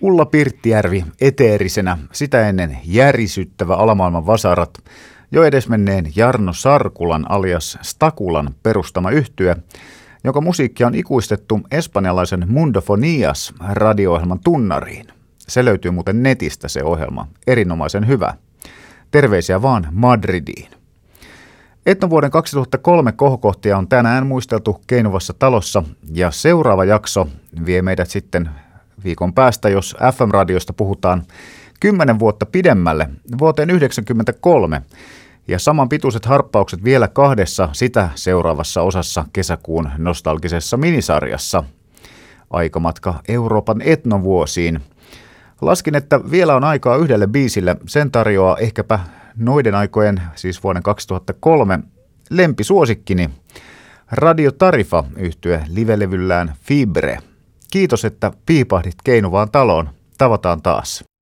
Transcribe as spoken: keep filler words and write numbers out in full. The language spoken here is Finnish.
Ulla Pirttijärvi eteerisenä, sitä ennen järisyttävä alamaailman vasarat, jo edesmenneen Jarno Sarkulan alias Stakulan perustama yhtye, jonka musiikki on ikuistettu espanjalaisen Mundofonias radio-ohjelman tunnariin. Se löytyy muuten netistä se ohjelma, erinomaisen hyvä. Terveisiä vaan Madridiin. Etnovuoden kaksituhattakolme kohokohtia on tänään muisteltu Keinuvassa talossa ja seuraava jakso vie meidät sitten viikon päästä, jos F M-radiosta puhutaan kymmenen vuotta pidemmälle, vuoteen yhdeksänkymmentäkolme ja saman pituiset harppaukset vielä kahdessa sitä seuraavassa osassa kesäkuun nostalgisessa minisarjassa. Aikamatka Euroopan etnovuosiin. Laskin, että vielä on aikaa yhdelle biisille, sen tarjoaa ehkäpä noiden aikojen, siis vuoden kaksituhattakolme, lempisuosikkini Radio Tarifa -yhtye livelevyllään Fibre. Kiitos, että piipahdit Keinuvaan taloon. Tavataan taas.